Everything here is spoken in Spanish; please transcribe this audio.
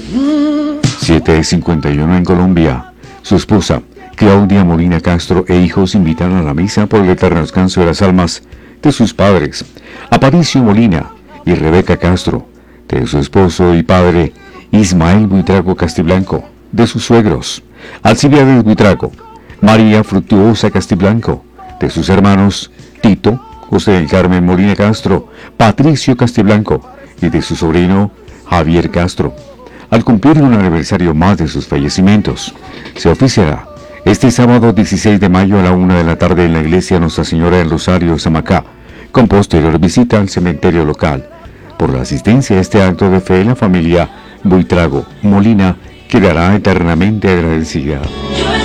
7:51 en Colombia. Su esposa, Claudia Molina Castro, e hijos invitaron a la misa por el eterno descanso de las almas de sus padres, Aparicio Molina y Rebeca Castro, de su esposo y padre, Ismael Buitrago Castiblanco, de sus suegros, Alcibiades Buitrago, María Fructuosa Castiblanco, de sus hermanos, Tito, José del Carmen Molina Castro, Patricio Castiblanco, y de su sobrino, Javier Castro. Al cumplir un aniversario más de sus fallecimientos, se oficiará este sábado 16 de mayo a la 1 de la tarde en la iglesia Nuestra Señora del Rosario, Samacá, con posterior visita al cementerio local. Por la asistencia a este acto de fe, la familia Buitrago Molina quedará eternamente agradecida.